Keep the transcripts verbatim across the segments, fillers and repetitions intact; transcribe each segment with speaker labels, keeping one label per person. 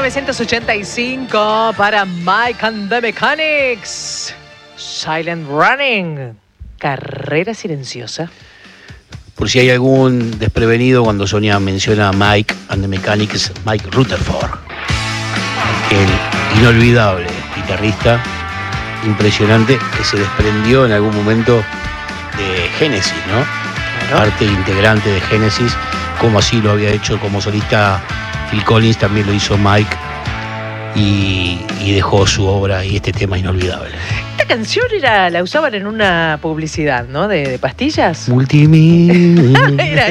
Speaker 1: novecientos ochenta y cinco para Mike and the Mechanics. Silent Running. Carrera silenciosa.
Speaker 2: Por si hay algún desprevenido, cuando Sonia menciona a Mike and the Mechanics, Mike Rutherford, el inolvidable guitarrista, impresionante, que se desprendió en algún momento de Genesis, ¿no? Claro. Parte integrante de Genesis, como así lo había hecho como solista Phil Collins, también lo hizo Mike, y, y dejó su obra y este tema inolvidable.
Speaker 1: Esta canción era, la usaban en una publicidad, ¿no? De, de pastillas.
Speaker 2: Multimedia.
Speaker 1: Era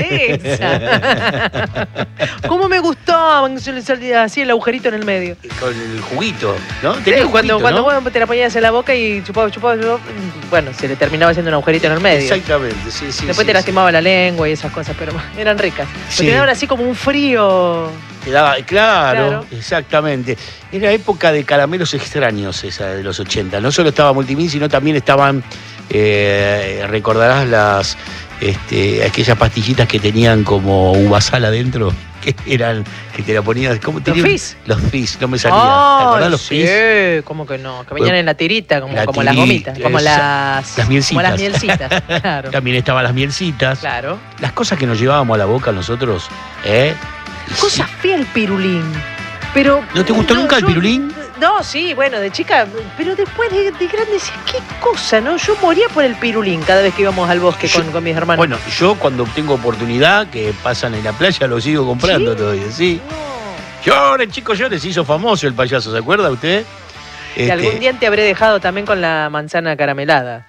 Speaker 1: esa. ¿Cómo me gustó? Se le salía así el agujerito en el medio.
Speaker 2: Con el juguito, ¿no?
Speaker 1: Sí,
Speaker 2: juguito,
Speaker 1: cuando,
Speaker 2: ¿no?
Speaker 1: cuando bueno, te la ponías en la boca y chupaba, chupaba, chupaba, bueno, se le terminaba haciendo un agujerito en el medio.
Speaker 2: Exactamente, sí, sí.
Speaker 1: Después
Speaker 2: sí,
Speaker 1: te lastimaba
Speaker 2: sí.
Speaker 1: la lengua y esas cosas, pero eran ricas.
Speaker 2: Sí.
Speaker 1: Porque te daban así como un frío.
Speaker 2: Te daba, claro,
Speaker 1: Claro.
Speaker 2: exactamente. Era época de caramelos extraños esa de los ochenta. No solo estaba Multimin, sino también estaban, eh, recordarás las este, aquellas pastillitas que tenían como uvasal adentro, que eran, que te la ponías, ¿cómo te
Speaker 1: ¿Los Fizz?
Speaker 2: Los Fizz, no me salía.
Speaker 1: Oh,
Speaker 2: ¿Te acordás los
Speaker 1: sí,
Speaker 2: Fizz?
Speaker 1: ¿cómo que no? Que venían
Speaker 2: Bueno,
Speaker 1: en la tirita, como,
Speaker 2: la
Speaker 1: como
Speaker 2: tirita,
Speaker 1: las gomitas, como
Speaker 2: esa,
Speaker 1: las,
Speaker 2: las mielcitas.
Speaker 1: Como las mielcitas, claro.
Speaker 2: También estaban las mielcitas.
Speaker 1: Claro.
Speaker 2: Las cosas que nos llevábamos a la boca nosotros, ¿eh?
Speaker 1: Cosa fea el pirulín. Pero,
Speaker 2: ¿No te gustó
Speaker 1: no,
Speaker 2: nunca el
Speaker 1: yo-
Speaker 2: pirulín?
Speaker 1: No, sí, bueno, de chica, pero después de, de grande decía, qué cosa, ¿no? Yo moría por el pirulín cada vez que íbamos al bosque
Speaker 2: Yo-
Speaker 1: con, con mis hermanos.
Speaker 2: Bueno, yo cuando tengo oportunidad, que pasan en la playa, lo sigo comprando
Speaker 1: ¿Sí?
Speaker 2: todavía, sí.
Speaker 1: No.
Speaker 2: Lloren, chicos, lloren, se hizo famoso el payaso, ¿se acuerda usted?
Speaker 1: Y
Speaker 2: Este,
Speaker 1: algún día te habré dejado también con la manzana caramelada.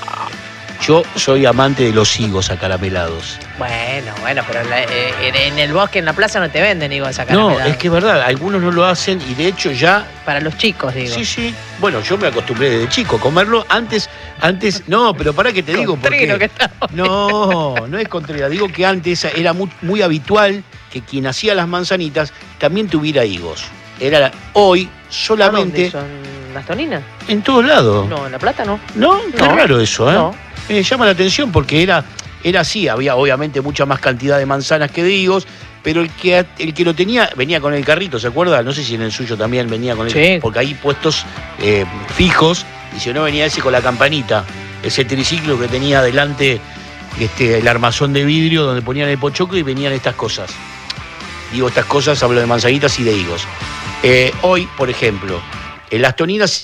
Speaker 2: Yo soy amante de los higos acaramelados.
Speaker 1: Bueno, bueno, pero la- eh, en, en el bosque, en la plaza, no te venden higos
Speaker 2: No,
Speaker 1: acaramelados.
Speaker 2: es que es verdad, algunos no lo hacen y de hecho ya...
Speaker 1: Para los chicos, digo.
Speaker 2: Sí, sí. Bueno, yo me acostumbré desde chico a comerlo. Antes, antes... No, pero para que te digo,
Speaker 1: Contrino
Speaker 2: porque...
Speaker 1: que estamos.
Speaker 2: No, no es contraria. Digo que antes era muy, muy habitual que quien hacía las manzanitas también tuviera higos. Era hoy solamente
Speaker 1: ¿A dónde son las toninas?
Speaker 2: en todos lados.
Speaker 1: No, en La Plata no.
Speaker 2: ¿No? Qué
Speaker 1: No.
Speaker 2: raro eso, ¿eh?
Speaker 1: No.
Speaker 2: Me llama la atención porque era, era así. Había obviamente mucha más cantidad de manzanas que de higos, pero el que, el que lo tenía venía con el carrito, ¿se acuerda? No sé si en el suyo también venía con el...
Speaker 1: Sí.
Speaker 2: Porque hay puestos eh, fijos, y si no venía ese con la campanita, ese triciclo que tenía adelante este, el armazón de vidrio donde ponían el pochoclo y venían estas cosas. Digo estas cosas, hablo de manzanitas y de higos. Eh, hoy, por ejemplo, en las toninas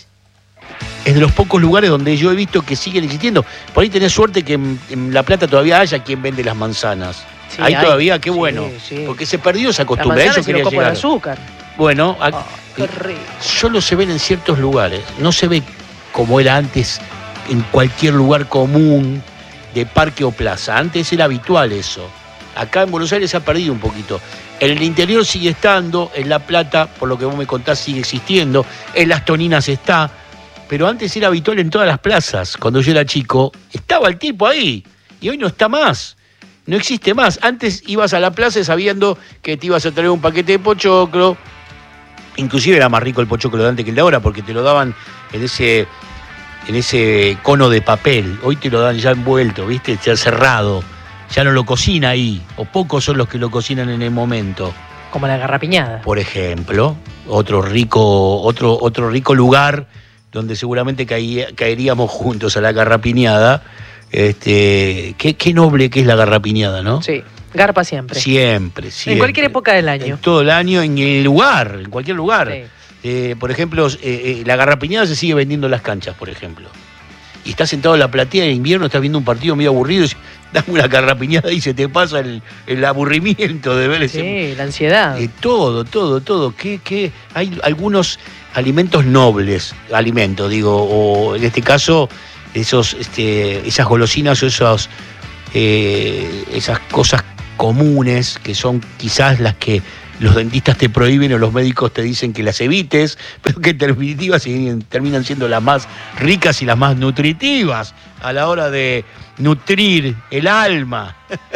Speaker 2: es de los pocos lugares donde yo he visto que siguen existiendo. Por ahí tenés suerte que en, en La Plata todavía haya quien vende las manzanas.
Speaker 1: Sí,
Speaker 2: ahí
Speaker 1: hay.
Speaker 2: todavía, qué
Speaker 1: Sí,
Speaker 2: bueno.
Speaker 1: sí.
Speaker 2: Porque se perdió esa
Speaker 1: La
Speaker 2: costumbre. A
Speaker 1: manzana
Speaker 2: eso
Speaker 1: y
Speaker 2: quería
Speaker 1: los copos de
Speaker 2: llegar.
Speaker 1: azúcar.
Speaker 2: Bueno, a-
Speaker 1: Oh, qué rico.
Speaker 2: solo se ven en ciertos lugares. No se ve como era antes en cualquier lugar común de parque o plaza. Antes era habitual eso. Acá en Buenos Aires se ha perdido un poquito. En el interior sigue estando, en La Plata, por lo que vos me contás, sigue existiendo. En las toninas está. Pero antes era habitual en todas las plazas. Cuando yo era chico, estaba el tipo ahí. Y hoy no está más. No existe más. Antes ibas a la plaza sabiendo que te ibas a traer un paquete de pochoclo. Inclusive era más rico el pochoclo de antes que el de ahora, porque te lo daban en ese, en ese cono de papel. Hoy te lo dan ya envuelto, ¿viste? Ya cerrado. Ya no lo cocina ahí. O pocos son los que lo cocinan en el momento.
Speaker 1: Como la garrapiñada.
Speaker 2: Por ejemplo, otro rico, otro, otro rico lugar donde seguramente caía- caeríamos juntos a la garrapiñada. Este, qué, qué noble que es la garrapiñada, ¿no?
Speaker 1: Sí, garpa siempre.
Speaker 2: Siempre, siempre.
Speaker 1: En cualquier época del año.
Speaker 2: En todo el año, en el lugar, en cualquier lugar.
Speaker 1: Sí.
Speaker 2: Eh, por ejemplo, eh, eh, la garrapiñada se sigue vendiendo en las canchas, por ejemplo. Y estás sentado en la platea de invierno, estás viendo un partido medio aburrido y dame una garrapiñada y se te pasa el, el aburrimiento de ver ese...
Speaker 1: Sí, la ansiedad.
Speaker 2: Eh, todo, todo, todo. ¿Qué, qué? Hay algunos alimentos nobles, alimentos, digo, o en este caso, esos, este, esas golosinas o esos, eh, esas cosas comunes que son quizás las que los dentistas te prohíben o los médicos te dicen que las evites, pero que en definitiva siguen- terminan siendo las más ricas y las más nutritivas a la hora de nutrir el alma.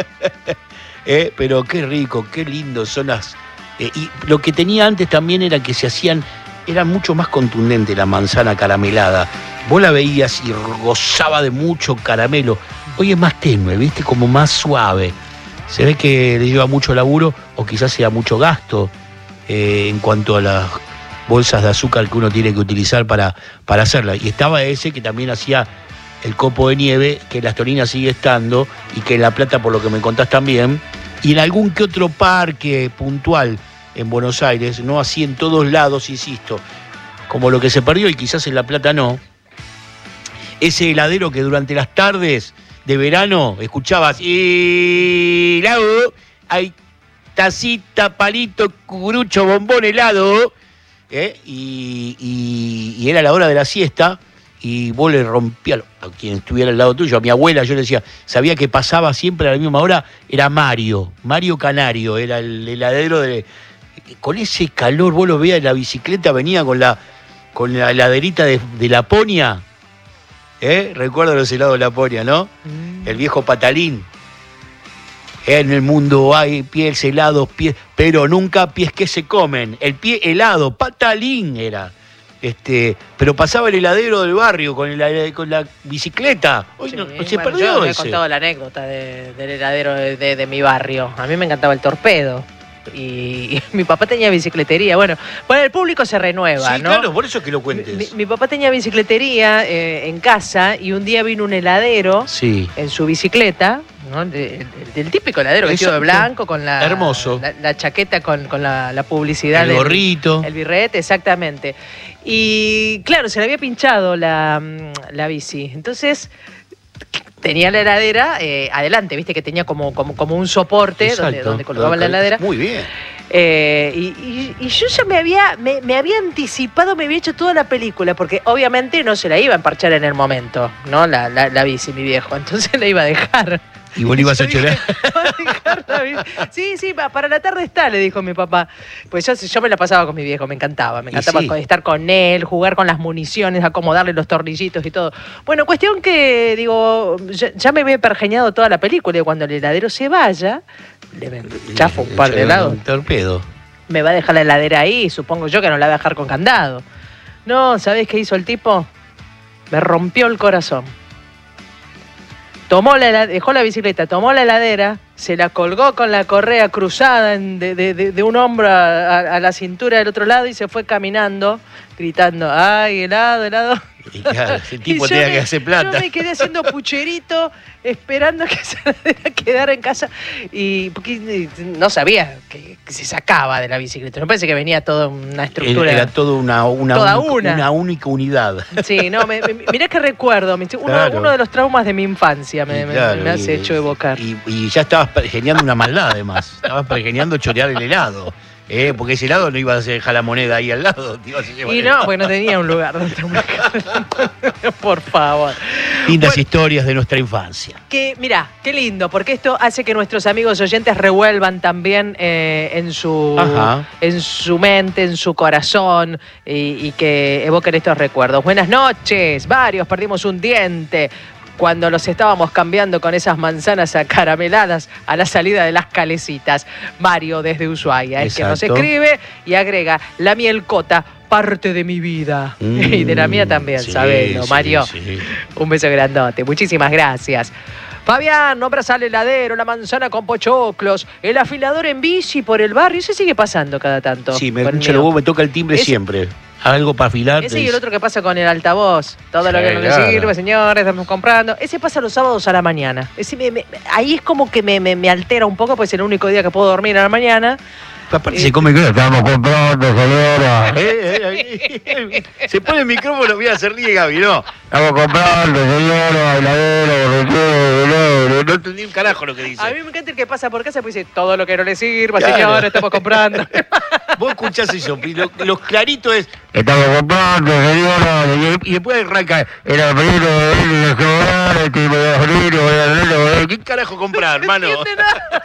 Speaker 2: Eh, pero qué rico, qué lindo son las... eh, y lo que tenía antes también era que se hacían, era mucho más contundente la manzana caramelada. Vos la veías y gozaba de mucho caramelo. Hoy es más tenue, ¿viste? Como más suave. Se ve que le lleva mucho laburo o quizás sea mucho gasto eh, en cuanto a las bolsas de azúcar que uno tiene que utilizar para, para hacerla. Y estaba ese que también hacía el copo de nieve, que en Las Toninas sigue estando, y que en La Plata, por lo que me contás también, y en algún que otro parque puntual en Buenos Aires, no así en todos lados, insisto, como lo que se perdió y quizás en La Plata no, ese heladero que durante las tardes de verano escuchabas y helado, hay tacita, palito, cucurucho, bombón, helado, ¿eh? y, y, y era la hora de la siesta, y vos le rompías a quien estuviera al lado tuyo, a mi abuela, yo le decía, sabía que pasaba siempre a la misma hora, era Mario, Mario Canario, era el heladero de... Con ese calor, vos lo veías en la bicicleta, venía con la, con la heladerita de, de Laponia, ¿eh? Recuerdo los helados de Laponia, ¿no? Mm. El viejo patalín. En el mundo hay pies helados, pies, pero nunca pies que se comen. El pie helado, patalín era. Este, pero pasaba el heladero del barrio con, el, con la bicicleta. Hoy sí, no, se
Speaker 1: bueno,
Speaker 2: perdió
Speaker 1: yo
Speaker 2: ese.
Speaker 1: he contado la anécdota de, del heladero de, de, de mi barrio. A mí me encantaba el torpedo. Y, y mi papá tenía bicicletería. Bueno, bueno, el público se renueva,
Speaker 2: sí,
Speaker 1: ¿no?
Speaker 2: Claro, por eso es que lo cuentes.
Speaker 1: Mi, mi papá tenía bicicletería eh, en casa y un día vino un heladero
Speaker 2: sí. en
Speaker 1: su bicicleta, ¿no? De, de, el típico heladero vestido de blanco con la,
Speaker 2: hermoso.
Speaker 1: la, la chaqueta con, con la, la publicidad.
Speaker 2: El del, gorrito.
Speaker 1: El birrete, exactamente. Y claro, se le había pinchado la, la bici. Entonces... tenía la heladera eh, adelante, viste que tenía como, como, como un soporte donde, donde colocaba la heladera.
Speaker 2: Muy bien.
Speaker 1: Eh, y, y, y yo ya me había, me, me había anticipado, me había hecho toda la película, porque obviamente no se la iba a emparchar en el momento, ¿no? La, la, la bici, mi viejo. Entonces la iba a dejar.
Speaker 2: ¿Y vos le ibas a chorar?
Speaker 1: Sí, sí, para la tarde está, le dijo mi papá. Pues yo, yo me la pasaba con mi viejo, me encantaba. Me encantaba sí. estar con él, jugar con las municiones, acomodarle los tornillitos y todo. Bueno, cuestión que, digo, ya, ya me había pergeñado toda la película y cuando el heladero se vaya, le chafo un par de helados.
Speaker 2: Un torpedo.
Speaker 1: Me va a dejar la heladera ahí, supongo yo que no la va a dejar con candado. No, ¿sabés qué hizo el tipo? Me rompió el corazón. Tomó la, dejó la bicicleta, tomó la heladera, se la colgó con la correa cruzada en, de, de, de un hombro a, a, a la cintura del otro lado y se fue caminando, gritando, ¡ay, helado, helado!
Speaker 2: Y claro, ese tipo tenía me, que hacer plata.
Speaker 1: Yo me quedé haciendo pucherito, esperando que se quedara en casa, y porque no sabía que, que se sacaba de la bicicleta. Me parece que venía toda una estructura.
Speaker 2: Era, era todo una, una,
Speaker 1: toda
Speaker 2: única, una. una única unidad.
Speaker 1: Sí, no, me, me, mirá que recuerdo, uno, claro. uno de los traumas de mi infancia me, claro, me, me hace y, hecho evocar.
Speaker 2: Y, y ya estabas pergeñando una maldad, además. Estabas pergeñando chorear el helado. Eh, porque ese helado no ibas a dejar la moneda ahí al lado. Te ibas a llevar
Speaker 1: y no, porque no tenía un lugar donde por favor.
Speaker 2: Lindas bueno, historias de nuestra infancia.
Speaker 1: Que, mirá, qué lindo, porque esto hace que nuestros amigos oyentes revuelvan también eh, en, su, en su mente, en su corazón, y, y que evoquen estos recuerdos. Buenas noches, varios perdimos un diente cuando los estábamos cambiando con esas manzanas acarameladas a la salida de las calecitas. Mario desde Ushuaia es que nos escribe y agrega, la mielcota, parte de mi vida. Mm, y de la mía también, sí, sabelo, sí, Mario. Sí. Un beso grandote, muchísimas gracias. Fabián, nombras al heladero, la manzana con pochoclos, el afilador en bici por el barrio. Eso sigue pasando cada tanto.
Speaker 2: Sí, me, me, me toca el timbre es, siempre. Algo para afilar.
Speaker 1: Ese y el otro que pasa con el altavoz. Todo sí, lo que no claro. le sirve, señores, estamos comprando. Ese pasa los sábados a la mañana. Ese me, me, ahí es como que me, me, me altera un poco, pues es el único día que puedo dormir a la mañana.
Speaker 2: Aparte eh, se come que estamos comprando, señora. Eh, eh, eh, se pone el micrófono, voy a hacer ríe, Gaby, ¿no? Estamos comprando, señora, heladero, no entendí un carajo lo que dice.
Speaker 1: A mí me encanta el que pasa por casa, pues dice, todo lo que no le sirva, claro. señora, estamos comprando.
Speaker 2: Vos escuchás eso, lo, los claritos es, estamos comprando, señora, y después arranca, el abril, el celular, el tipo de abril, ¿qué carajo comprar, hermano? No entiende nada.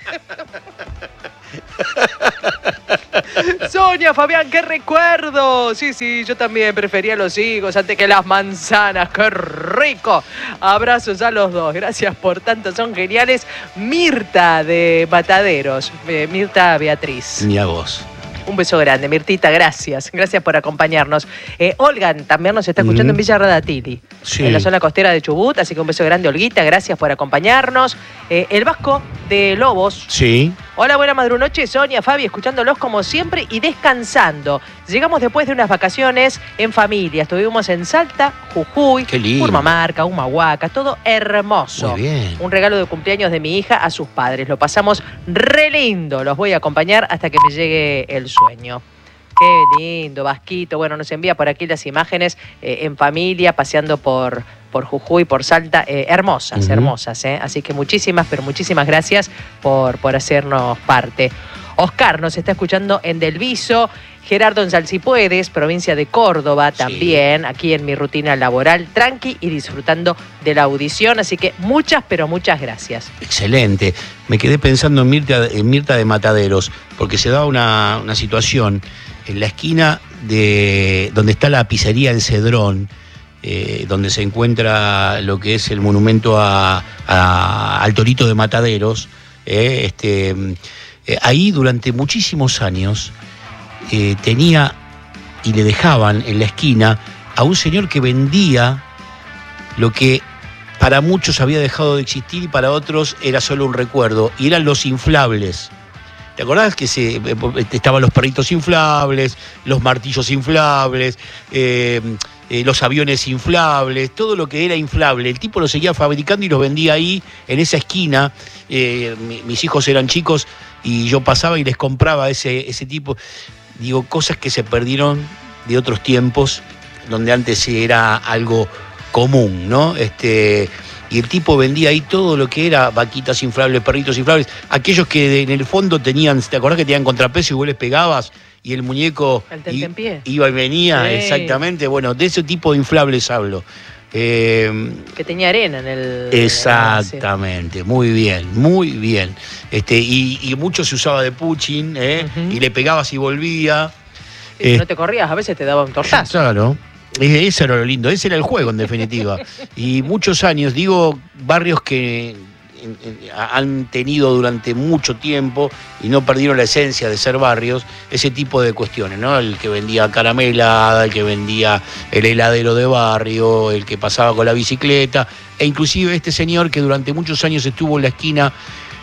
Speaker 1: Sonia, Fabián, qué recuerdo. Sí, sí, yo también prefería los higos antes que las manzanas. Qué rico. Abrazos a los dos. Gracias por tanto, son geniales. Mirta de Mataderos. Eh, Mirta Beatriz.
Speaker 2: Ni a vos.
Speaker 1: Un beso grande, Mirtita, gracias. Gracias por acompañarnos. Eh, Olgan también nos está escuchando mm. en Villa Radatili, sí. en la zona costera de Chubut, así que un beso grande, Olguita, gracias por acompañarnos. Eh, el Vasco de Lobos.
Speaker 2: Sí.
Speaker 1: Hola, buena madrunoche, Sonia, Fabi, escuchándolos como siempre y descansando. Llegamos después de unas vacaciones en familia. Estuvimos en Salta, Jujuy, Purmamarca, Humahuaca, todo hermoso.
Speaker 2: Muy bien.
Speaker 1: Un regalo de cumpleaños de mi hija a sus padres. Lo pasamos re lindo. Los voy a acompañar hasta que me llegue el sueño. Qué lindo, Vasquito. Bueno, nos envía por aquí las imágenes eh, en familia, paseando por, por Jujuy, por Salta. Eh, hermosas, uh-huh. hermosas. Eh. Así que muchísimas, pero muchísimas gracias por, por hacernos parte. Oscar nos está escuchando en Del Viso. Gerardo en Salsipuedes, provincia de Córdoba, también, sí. Aquí en mi rutina laboral, tranqui y disfrutando de la audición. Así que muchas, pero muchas gracias.
Speaker 2: Excelente. Me quedé pensando en Mirta, en Mirta de Mataderos, porque se daba una, una situación en la esquina de donde está la pizzería El Cedrón, eh, donde se encuentra lo que es el monumento a, a, al Torito de Mataderos. Eh, este, eh, ahí durante muchísimos años eh, tenía y le dejaban en la esquina a un señor que vendía lo que para muchos había dejado de existir y para otros era solo un recuerdo, y eran los inflables. ¿Te acordás que se, estaban los perritos inflables, los martillos inflables, eh, eh, los aviones inflables, todo lo que era inflable? El tipo lo seguía fabricando y los vendía ahí, en esa esquina. Eh, mi, mis hijos eran chicos y yo pasaba y les compraba ese, ese tipo. Digo, cosas que se perdieron de otros tiempos, donde antes era algo común, ¿no? Este... Y el tipo vendía ahí todo lo que era vaquitas inflables, perritos inflables, aquellos que en el fondo tenían, ¿te acordás que tenían contrapeso y vos les pegabas y el muñeco
Speaker 1: el
Speaker 2: iba y venía? Sí. Exactamente. Bueno, de ese tipo de inflables hablo.
Speaker 1: Eh, que tenía arena en el...
Speaker 2: Exactamente, en el muy bien, muy bien. Este, y, y mucho se usaba de puching, ¿eh? Uh-huh. Y le pegabas y volvía.
Speaker 1: Y si eh, no te corrías, a veces te daba un tortazo.
Speaker 2: Claro. Ese era lo lindo, ese era el juego en definitiva. Y muchos años, digo, barrios que han tenido durante mucho tiempo y no perdieron la esencia de ser barrios, ese tipo de cuestiones, ¿no? El que vendía caramelada, el que vendía el heladero de barrio, el que pasaba con la bicicleta, e inclusive este señor que durante muchos años estuvo en la esquina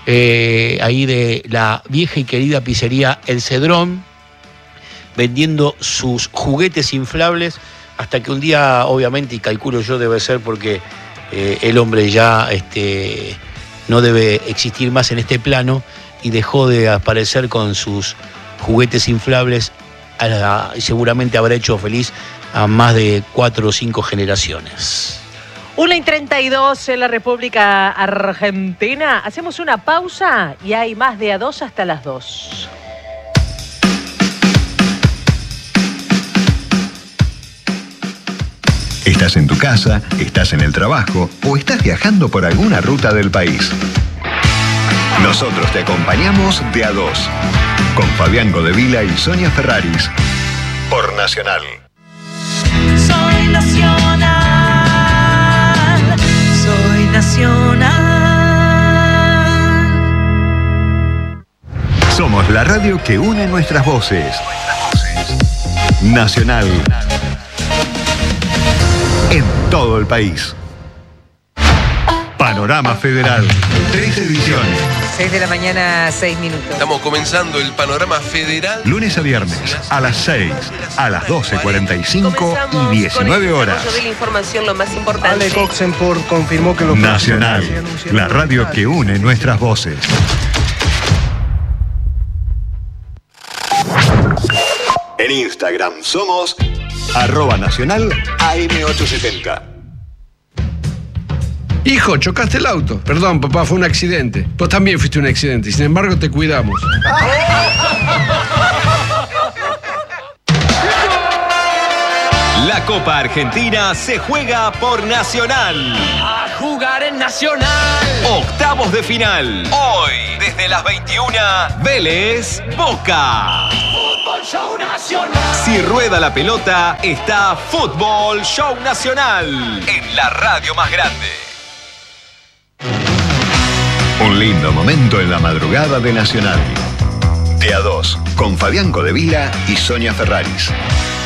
Speaker 2: eh, ahí de la vieja y querida pizzería El Cedrón, vendiendo sus juguetes inflables, hasta que un día, obviamente, y calculo yo debe ser porque eh, el hombre ya este, no debe existir más en este plano y dejó de aparecer con sus juguetes inflables, a, y seguramente habrá hecho feliz a más de cuatro o cinco generaciones.
Speaker 1: una y treinta y dos en la República Argentina. Hacemos una pausa y hay más de A dos hasta las dos.
Speaker 3: Estás en tu casa, estás en el trabajo o estás viajando por alguna ruta del país. Nosotros te acompañamos de A dos, con Fabián Godevila y Sonia Ferraris, por Nacional.
Speaker 4: Soy Nacional, soy Nacional.
Speaker 3: Somos la radio que une nuestras voces. Nacional. En todo el país. Panorama Federal. Tres ediciones.
Speaker 5: seis de la mañana, seis minutos.
Speaker 6: Estamos comenzando el Panorama Federal.
Speaker 3: Lunes a viernes, a las seis, a las doce cuarenta y cinco y diecinueve horas.
Speaker 7: De la información, lo más importante.
Speaker 8: Ale Coxenport confirmó que lo
Speaker 3: Nacional, la radio que une nuestras voces. En Instagram somos arroba nacional A M ochocientos setenta.
Speaker 8: Hijo, chocaste el auto. Perdón, papá, fue un accidente. Vos también fuiste un accidente y sin embargo te cuidamos.
Speaker 9: La Copa Argentina se juega por Nacional.
Speaker 10: A jugar en Nacional.
Speaker 9: Octavos de final. Hoy, desde las veintiuna, Vélez, Boca.
Speaker 10: Fútbol Show Nacional.
Speaker 9: Si rueda la pelota, está Fútbol Show Nacional. En la radio más grande.
Speaker 3: Un lindo momento en la madrugada de Nacional. De A dos, con Fabián Godevila y Sonia Ferraris.